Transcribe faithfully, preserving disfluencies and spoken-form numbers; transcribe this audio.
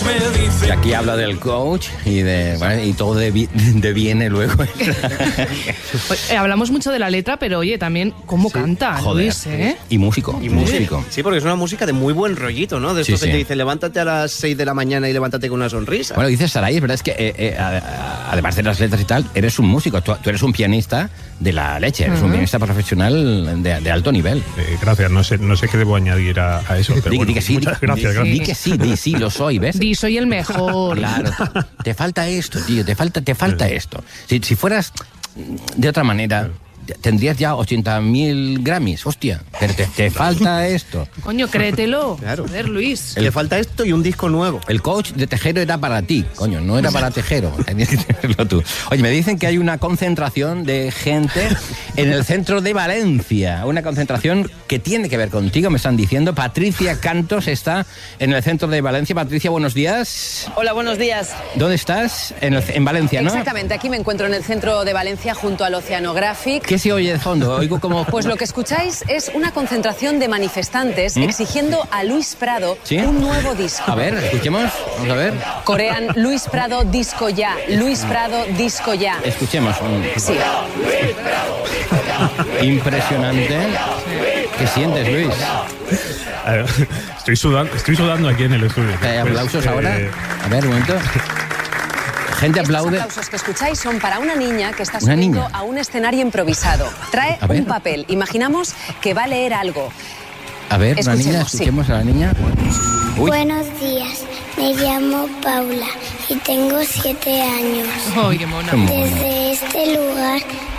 Y aquí habla del coach y de bueno, y todo de, de viene luego. Oye, hablamos mucho de la letra, pero oye, también cómo sí. canta Joder. Luis, ¿eh? Y músico. Y músico. Sí, porque es una música de muy buen rollito, ¿no? De esto sí, que sí. te dice, levántate a las seis de la mañana y levántate con una sonrisa. Bueno, dices Saray, es verdad, es que eh, eh, además de las letras y tal, eres un músico, tú, tú eres un pianista de la leche, eres uh-huh. un pianista profesional de, de alto nivel. Eh, gracias, no sé, no sé qué debo añadir a, a eso. Pero di, bueno, di que sí, muchas di, gracias, di, gracias. Di que sí, di sí, lo soy, ¿ves? Di, soy el mejor. Claro, te falta esto, tío, te falta, te falta esto. Si, si fueras de otra manera, tendrías ya ochenta mil Grammys, hostia, pero te, te falta esto. Coño, créetelo. Claro. Joder, Luis. Le falta esto y un disco nuevo. El coach de Tejero era para ti, coño, no era para Tejero, tenías que tenerlo tú. Oye, me dicen que hay una concentración de gente en el centro de Valencia, una concentración que tiene que ver contigo, me están diciendo. Patricia Cantos está en el centro de Valencia. Patricia, buenos días. Hola, buenos días. ¿Dónde estás? En, el, en Valencia, ¿no? Exactamente, aquí me encuentro en el centro de Valencia junto al Oceanographic. ¿Qué se oye de fondo? Oigo como... Pues lo que escucháis es una concentración de manifestantes ¿Mm? exigiendo a Luis Prado ¿Sí? un nuevo disco. A ver, escuchemos, vamos a ver. Corean Luis Prado disco ya, Luis Prado disco ya. Escuchemos. Sí. Impresionante. ¿Qué sientes, Luis? Ver, estoy sudando, estoy sudando aquí en el estudio. ¿Hay aplausos pues, ahora? Eh... A ver, un momento. Gente aplaude. Estos aplausos que escucháis son para una niña que está subiendo niña? a un escenario improvisado. Trae un papel. Imaginamos que va a leer algo. A ver, una niña, escuchemos sí. a la niña. Uy. Buenos días, me llamo Paula y tengo siete años. ¡Ay, qué mona! Desde este lugar